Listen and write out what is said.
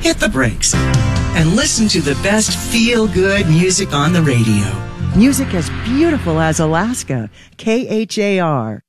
hit the brakes and listen to the best feel-good music on the radio. Music as beautiful as Alaska. KHAR.